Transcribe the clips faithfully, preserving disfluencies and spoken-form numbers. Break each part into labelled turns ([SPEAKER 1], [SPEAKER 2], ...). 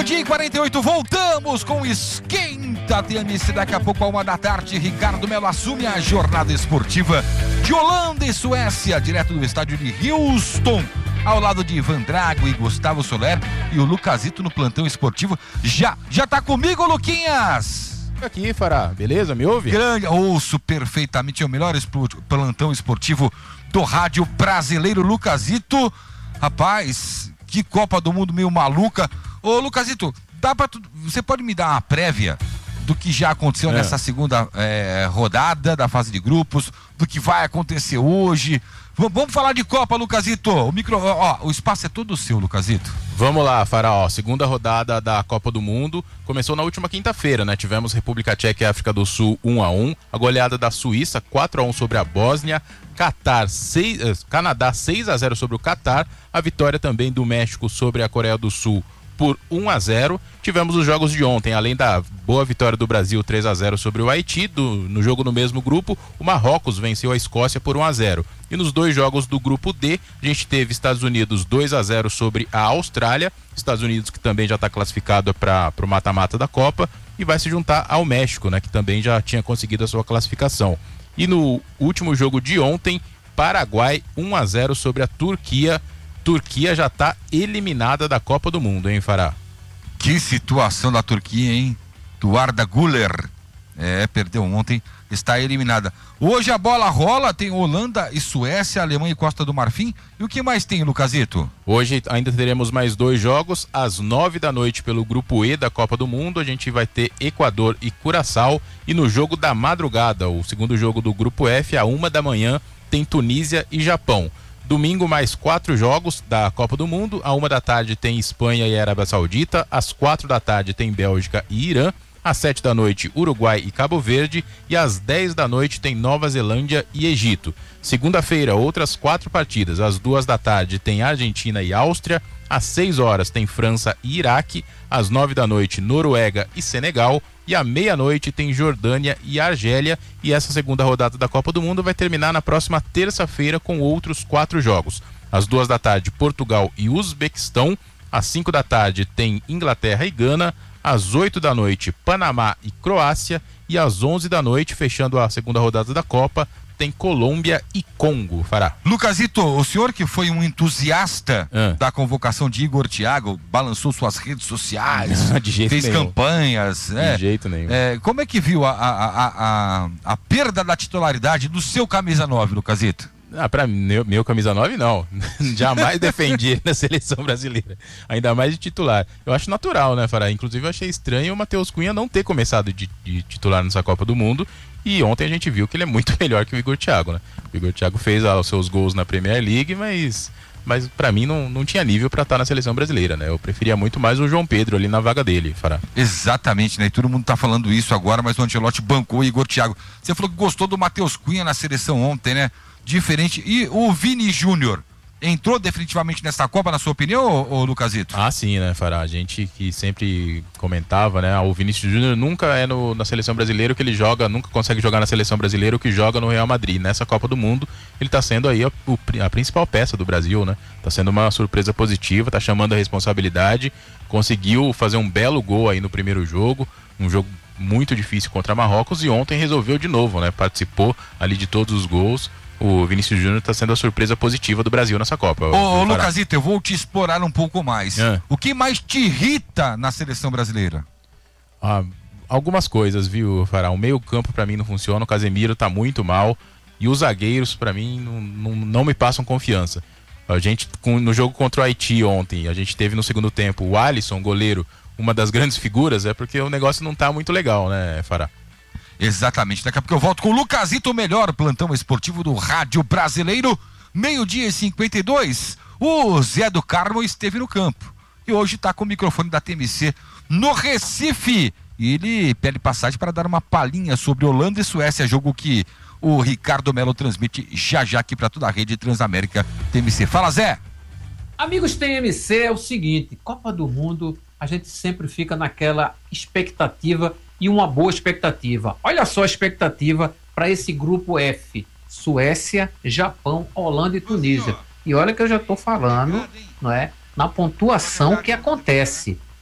[SPEAKER 1] Meio-dia e quarenta e oito, voltamos com o Esquenta T M C. Daqui a pouco, a uma da tarde, Ricardo Melo assume a jornada esportiva de Holanda e Suécia, direto do estádio de Houston, ao lado de Ivan Drago e Gustavo Soler, e o Lucasito no plantão esportivo. Já, já tá comigo, Luquinhas?
[SPEAKER 2] Aqui, Fará, beleza? Me ouve?
[SPEAKER 1] Grande, ouço perfeitamente, é o melhor espor, plantão esportivo do rádio brasileiro, Lucasito. Rapaz, que Copa do Mundo meio maluca. Ô, Lucasito, dá pra tu, você pode me dar uma prévia do que já aconteceu é. nessa segunda é, rodada da fase de grupos, do que vai acontecer hoje? V- vamos falar de Copa, Lucasito. O micro, ó, o espaço é todo seu, Lucasito.
[SPEAKER 2] Vamos lá, Faraó. Segunda rodada da Copa do Mundo começou na última quinta-feira, né? Tivemos República Tcheca e África do Sul um a um, a goleada da Suíça quatro a um sobre a Bósnia, Catar seis, Canadá seis a zero sobre o Catar, a vitória também do México sobre a Coreia do Sul por um a zero. Tivemos os jogos de ontem, além da boa vitória do Brasil três a zero sobre o Haiti, do, no jogo no mesmo grupo, o Marrocos venceu a Escócia por um a zero. E nos dois jogos do grupo D, a gente teve Estados Unidos dois a zero sobre a Austrália, Estados Unidos que também já está classificado para o mata-mata da Copa e vai se juntar ao México, né, que também já tinha conseguido a sua classificação. E no último jogo de ontem, Paraguai um a zero sobre a Turquia. Turquia já está eliminada da Copa do Mundo, hein, Fará?
[SPEAKER 1] Que situação da Turquia, hein? Arda Güler, é, perdeu ontem, está eliminada. Hoje a bola rola, tem Holanda e Suécia, Alemanha e Costa do Marfim. E o que mais tem, Lucasito?
[SPEAKER 2] Hoje ainda teremos mais dois jogos, às nove da noite pelo grupo E da Copa do Mundo, a gente vai ter Equador e Curaçao, e no jogo da madrugada, o segundo jogo do grupo F, à uma da manhã, tem Tunísia e Japão. Domingo, mais quatro jogos da Copa do Mundo. À uma da tarde tem Espanha e Arábia Saudita. Às quatro da tarde tem Bélgica e Irã. Às sete da noite, Uruguai e Cabo Verde. E às dez da noite tem Nova Zelândia e Egito. Segunda-feira, outras quatro partidas. Às duas da tarde tem Argentina e Áustria. Às seis horas tem França e Iraque. Às nove da noite, Noruega e Senegal. E à meia-noite tem Jordânia e Argélia. E essa segunda rodada da Copa do Mundo vai terminar na próxima terça-feira com outros quatro jogos. Às duas da tarde, Portugal e Uzbequistão. Às cinco da tarde tem Inglaterra e Gana. Às oito da noite, Panamá e Croácia. E às onze da noite, fechando a segunda rodada da Copa, tem Colômbia e Congo, Fará.
[SPEAKER 1] Lucasito, o senhor que foi um entusiasta
[SPEAKER 2] ah.
[SPEAKER 1] da convocação de Igor Thiago, balançou suas redes sociais,
[SPEAKER 2] Não, de jeito
[SPEAKER 1] fez
[SPEAKER 2] nenhum.
[SPEAKER 1] campanhas,
[SPEAKER 2] de
[SPEAKER 1] é,
[SPEAKER 2] jeito nenhum.
[SPEAKER 1] É, como é que viu a, a, a, a, a perda da titularidade do seu camisa nove, Lucasito?
[SPEAKER 2] Ah, pra meu, meu camisa nove não, jamais defendi na seleção brasileira, ainda mais de titular. Eu acho natural, né, Fará? Inclusive eu achei estranho o Matheus Cunha não ter começado de, de titular nessa Copa do Mundo, e ontem a gente viu que ele é muito melhor que o Igor Thiago, né? O Igor Thiago fez ah, os seus gols na Premier League, mas, mas pra mim não, não tinha nível pra estar na seleção brasileira, né? Eu preferia muito mais o João Pedro ali na vaga dele, Fará.
[SPEAKER 1] Exatamente, né? E todo mundo tá falando isso agora, mas o Ancelotti bancou o Igor Thiago. Você falou que gostou do Matheus Cunha na seleção ontem, né? Diferente. E o Vini Júnior entrou definitivamente nessa Copa, na sua opinião, ô, ô Lucasito?
[SPEAKER 2] Ah, sim, né, Fará? A gente que sempre comentava, né? O Vinícius Júnior nunca é no, na seleção brasileira o que ele joga, nunca consegue jogar na seleção brasileira o que joga no Real Madrid. Nessa Copa do Mundo, ele tá sendo aí a, a principal peça do Brasil, né? Tá sendo uma surpresa positiva, tá chamando a responsabilidade, conseguiu fazer um belo gol aí no primeiro jogo, um jogo muito difícil contra Marrocos, e ontem resolveu de novo, né? Participou ali de todos os gols. O Vinícius Júnior está sendo a surpresa positiva do Brasil nessa Copa.
[SPEAKER 1] Ô, ô Lucasito, eu vou te explorar um pouco mais.
[SPEAKER 2] É.
[SPEAKER 1] O que mais te irrita na seleção brasileira?
[SPEAKER 2] Ah, algumas coisas, viu, Fará? O meio campo para mim não funciona, o Casemiro tá muito mal, e os zagueiros para mim não, não, não me passam confiança. A gente, com, no jogo contra o Haiti ontem, a gente teve no segundo tempo o Alisson, goleiro, uma das grandes figuras, é porque o negócio não tá muito legal, né, Fará?
[SPEAKER 1] Exatamente, daqui a pouco eu volto com o Lucasito, o melhor plantão esportivo do rádio brasileiro. Meio-dia e cinquenta e dois, o Zé do Carmo esteve no campo e hoje está com o microfone da T M C no Recife, e ele pede passagem para dar uma palhinha sobre Holanda e Suécia, jogo que o Ricardo Melo transmite já já aqui para toda a rede Transamérica T M C. Fala, Zé!
[SPEAKER 3] Amigos T M C, é o seguinte, Copa do Mundo, a gente sempre fica naquela expectativa, e uma boa expectativa. Olha só a expectativa para esse grupo F: Suécia, Japão, Holanda e Tunísia. E olha que eu já estou falando, não é, na pontuação que acontece.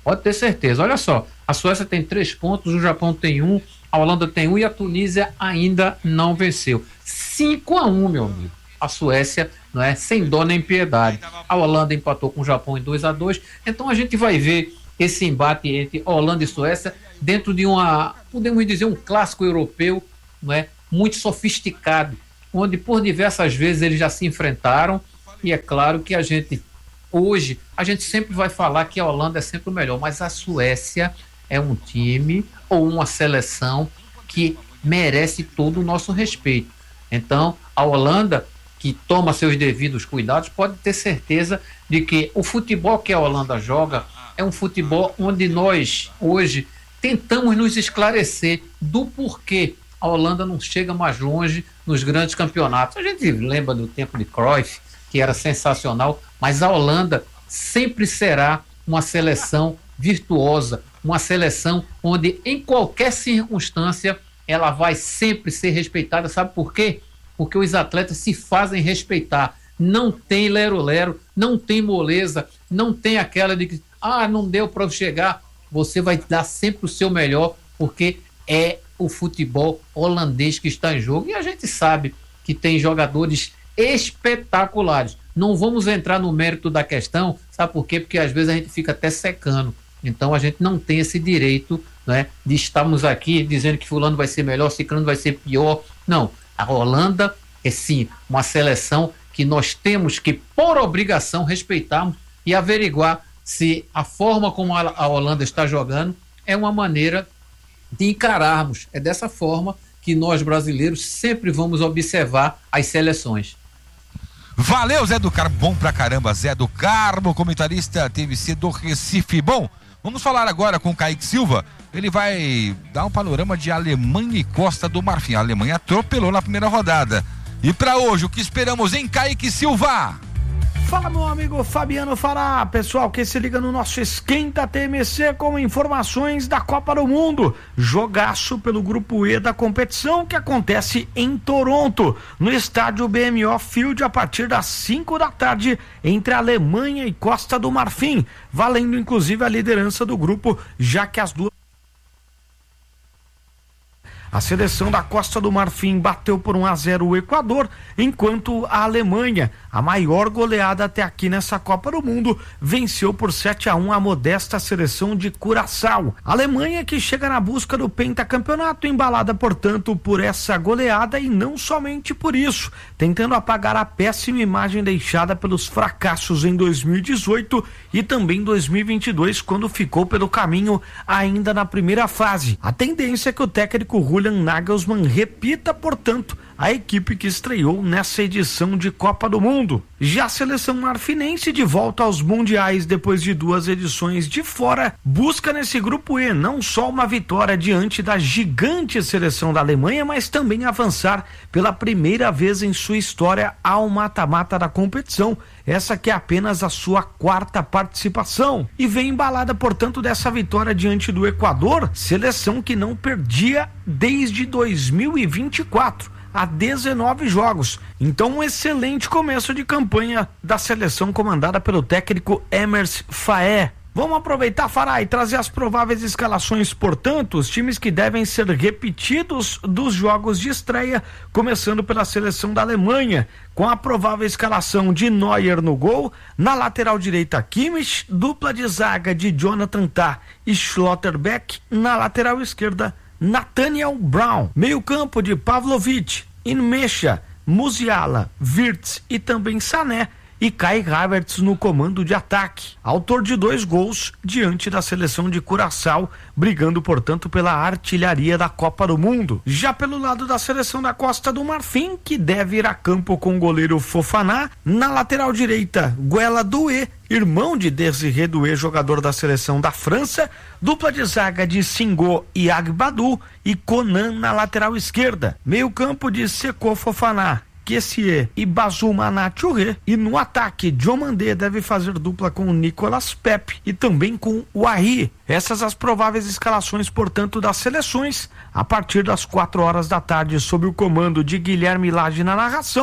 [SPEAKER 3] Pode ter certeza. Olha só, a Suécia tem três pontos, o Japão tem um, a Holanda tem um e a Tunísia ainda não venceu. cinco a um, meu amigo. A Suécia, não é, sem dó nem piedade. A Holanda empatou com o Japão em dois a dois. Então a gente vai ver esse embate entre Holanda e Suécia dentro de uma, podemos dizer, um clássico europeu, não é, muito sofisticado, onde por diversas vezes eles já se enfrentaram. E é claro que a gente hoje, a gente sempre vai falar que a Holanda é sempre o melhor, mas a Suécia é um time ou uma seleção que merece todo o nosso respeito. Então, a Holanda, que toma seus devidos cuidados, pode ter certeza de que o futebol que a Holanda joga é um futebol onde nós, hoje, tentamos nos esclarecer do porquê a Holanda não chega mais longe nos grandes campeonatos. A gente lembra do tempo de Cruyff, que era sensacional, mas a Holanda sempre será uma seleção virtuosa, uma seleção onde em qualquer circunstância ela vai sempre ser respeitada. Sabe por quê? Porque os atletas se fazem respeitar. Não tem lero-lero, não tem moleza, não tem aquela de que, ah, não deu para eu chegar. Você vai dar sempre o seu melhor, porque é o futebol holandês que está em jogo. E a gente sabe que tem jogadores espetaculares. Não vamos entrar no mérito da questão, sabe por quê? Porque às vezes a gente fica até secando. Então a gente não tem esse direito, né, de estarmos aqui dizendo que fulano vai ser melhor, ciclano vai ser pior. Não, a Holanda é sim uma seleção que nós temos que, por obrigação, respeitarmos e averiguar se a forma como a Holanda está jogando é uma maneira de encararmos. É dessa forma que nós brasileiros sempre vamos observar as seleções.
[SPEAKER 1] Valeu, Zé do Carmo, bom pra caramba, Zé do Carmo, comentarista T V C do Recife. Bom, vamos falar agora com o Kaique Silva. Ele vai dar um panorama de Alemanha e Costa do Marfim. A Alemanha atropelou na primeira rodada. E pra hoje, o que esperamos em Kaique Silva?
[SPEAKER 4] Fala, meu amigo Fabiano Fará, pessoal que se liga no nosso Esquenta T M C com informações da Copa do Mundo, jogaço pelo grupo E da competição que acontece em Toronto, no estádio B M O Field a partir das cinco da tarde entre Alemanha e Costa do Marfim, valendo inclusive a liderança do grupo, já que as duas A seleção da Costa do Marfim bateu por um a zero o Equador, enquanto a Alemanha, a maior goleada até aqui nessa Copa do Mundo, venceu por sete a um a modesta seleção de Curaçao. A Alemanha que chega na busca do pentacampeonato, embalada, portanto, por essa goleada e não somente por isso, tentando apagar a péssima imagem deixada pelos fracassos em dois mil e dezoito e também dois mil e vinte e dois, quando ficou pelo caminho ainda na primeira fase. A tendência é que o técnico Julian Nagelsmann repita, portanto, a equipe que estreou nessa edição de Copa do Mundo. Já a seleção marfinense, de volta aos mundiais depois de duas edições de fora, busca nesse grupo E não só uma vitória diante da gigante seleção da Alemanha, mas também avançar pela primeira vez em sua história ao mata-mata da competição, essa que é apenas a sua quarta participação, e vem embalada, portanto, dessa vitória diante do Equador, seleção que não perdia desde dois mil e vinte e quatro. A dezenove jogos. Então, um excelente começo de campanha da seleção comandada pelo técnico Emerson Faé. Vamos aproveitar, Fará, e trazer as prováveis escalações, portanto, os times que devem ser repetidos dos jogos de estreia, começando pela seleção da Alemanha, com a provável escalação de Neuer no gol, na lateral direita Kimmich, dupla de zaga de Jonathan Tah e Schlotterbeck, na lateral esquerda Nathaniel Brown, meio campo de Pavlovic, Inmecha, Musiala, Wirtz e também Sané, e Kai Havertz no comando de ataque, autor de dois gols diante da seleção de Curaçao, brigando, portanto, pela artilharia da Copa do Mundo. Já pelo lado da seleção da Costa do Marfim, que deve ir a campo com o goleiro Fofana, na lateral direita, Guela Doué, irmão de Desiré Doué, jogador da seleção da França, dupla de zaga de Singo e Agbadou e Conan na lateral esquerda, meio campo de Seko Fofana, Kessié e Bazumana Touré, e no ataque Diomandé deve fazer dupla com o Nicolas Pepe e também com o Ahi. Essas as prováveis escalações, portanto, das seleções a partir das quatro horas da tarde, sob o comando de Guilherme Lage na narração,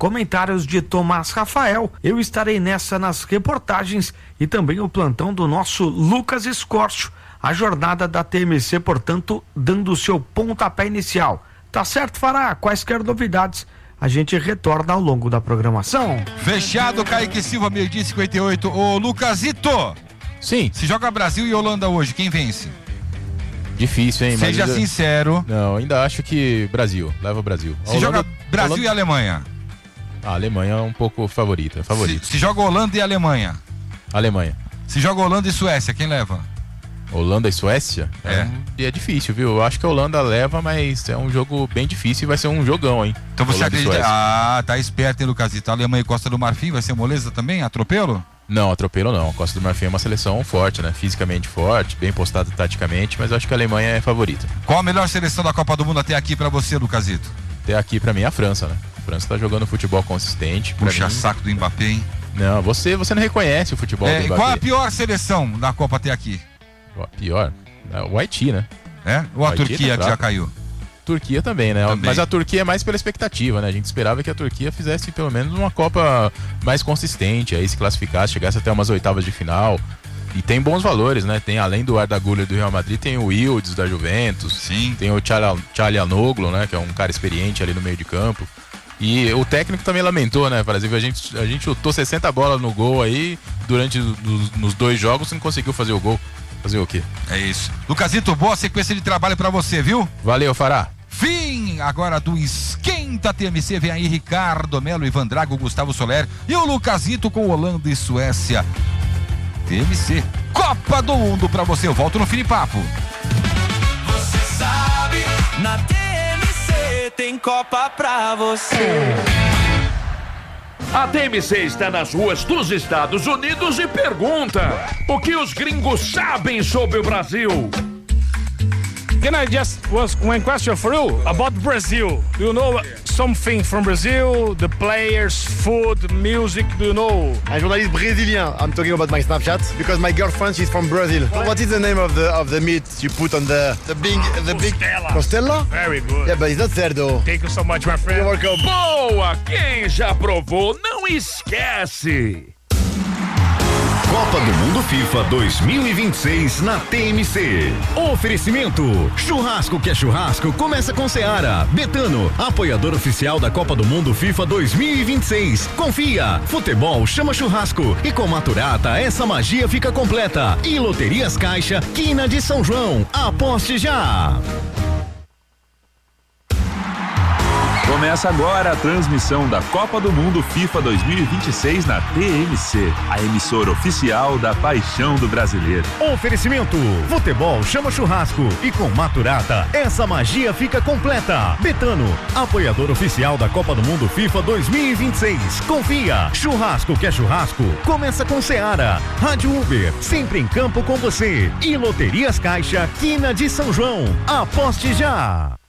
[SPEAKER 4] comentários de Tomás Rafael. Eu estarei nessa nas reportagens e também o plantão do nosso Lucas Escórcio. A jornada da T M C, portanto, dando o seu pontapé inicial. Tá certo, Fará? Quaisquer novidades, a gente retorna ao longo da programação.
[SPEAKER 1] Fechado, Kaique Silva, meio-dia e cinquenta e oito. Ô, Lucasito!
[SPEAKER 2] Sim.
[SPEAKER 1] Se joga Brasil e Holanda hoje, quem vence?
[SPEAKER 2] Difícil, hein?
[SPEAKER 1] Seja
[SPEAKER 2] mas
[SPEAKER 1] sincero.
[SPEAKER 2] Não, ainda acho que Brasil. Leva o Brasil.
[SPEAKER 1] Se Holanda, joga Brasil Holanda... e Alemanha?
[SPEAKER 2] A Alemanha é um pouco favorita. favorita.
[SPEAKER 1] Se, se joga Holanda e Alemanha?
[SPEAKER 2] Alemanha.
[SPEAKER 1] Se joga Holanda e Suécia, quem leva?
[SPEAKER 2] Holanda e Suécia?
[SPEAKER 1] É.
[SPEAKER 2] É, é difícil, viu? Eu acho que a Holanda leva, mas é um jogo bem difícil e vai ser um jogão, hein?
[SPEAKER 1] Então você Holanda acredita? Ah, tá esperto, hein, Lucasito? A Alemanha e Costa do Marfim vai ser moleza também? Atropelo?
[SPEAKER 2] Não, atropelo não. A Costa do Marfim é uma seleção forte, né? Fisicamente forte, bem postada taticamente, mas eu acho que a Alemanha é favorita.
[SPEAKER 1] Qual a melhor seleção da Copa do Mundo até aqui pra você, Lucasito?
[SPEAKER 2] Até aqui pra mim é a França, né? A França tá jogando futebol consistente.
[SPEAKER 1] Puxa
[SPEAKER 2] mim...
[SPEAKER 1] saco do Mbappé, hein?
[SPEAKER 2] Não, você, você não reconhece o futebol
[SPEAKER 1] é,
[SPEAKER 2] do Mbappé.
[SPEAKER 1] Qual a pior seleção da Copa até aqui?
[SPEAKER 2] A pior? O Haiti, né?
[SPEAKER 1] É? Ou a Turquia tá que já caiu?
[SPEAKER 2] Turquia também, né? Também. Mas a Turquia é mais pela expectativa, né? A gente esperava que a Turquia fizesse pelo menos uma Copa mais consistente, aí se classificasse, chegasse até umas oitavas de final. E tem bons valores, né? Tem, além do Arda Güler do Real Madrid, tem o Yildiz da Juventus.
[SPEAKER 1] Sim.
[SPEAKER 2] Tem o Çalhanoğlu, né? Que é um cara experiente ali no meio de campo. E o técnico também lamentou, né, Brasil? A gente, a gente chutou sessenta bolas no gol aí, durante nos, nos dois jogos, e não conseguiu fazer o gol. Fazer o quê?
[SPEAKER 1] É isso. Lucasito, boa sequência de trabalho pra você, viu?
[SPEAKER 2] Valeu, Fará.
[SPEAKER 1] Fim agora do Esquenta T M C. Vem aí Ricardo Melo, Ivan Drago, Gustavo Soler e o Lucasito com Holanda e Suécia. T M C, Copa do Mundo pra você. Eu volto no fim de papo.
[SPEAKER 5] Você sabe, na T M C tem Copa pra você.
[SPEAKER 6] A T M C está nas ruas dos Estados Unidos e pergunta: o que os gringos sabem sobre o Brasil?
[SPEAKER 7] Can I just was one question for you about Brazil? Do you know something from Brazil? The players, food, music, do you know?
[SPEAKER 8] I'm a journalist Brazilian. I'm talking about my Snapchat because my girlfriend is from Brazil. What, what is the name of the of the meat you put on the the big the big
[SPEAKER 7] Costela?
[SPEAKER 8] Costela?
[SPEAKER 7] Very good.
[SPEAKER 8] Yeah, but it's not there though.
[SPEAKER 7] Thank you so much, my friend.
[SPEAKER 8] You're welcome.
[SPEAKER 6] Boa! Quem já provou, não esquece!
[SPEAKER 9] Copa do Mundo FIFA dois mil e vinte e seis na T M C. Oferecimento: churrasco que é churrasco começa com Seara. Betano, apoiador oficial da Copa do Mundo FIFA dois mil e vinte e seis. Confia, futebol chama churrasco e com Maturata essa magia fica completa. E Loterias Caixa, quina de São João. Aposte já.
[SPEAKER 10] Começa agora a transmissão da Copa do Mundo FIFA dois mil e vinte e seis na T M C, a emissora oficial da paixão do brasileiro.
[SPEAKER 9] Oferecimento: futebol chama churrasco e com Maturata essa magia fica completa. Betano, apoiador oficial da Copa do Mundo FIFA dois mil e vinte e seis. Confia, churrasco que é churrasco começa com Seara. Rádio Uber, sempre em campo com você. E Loterias Caixa, quina de São João. Aposte já.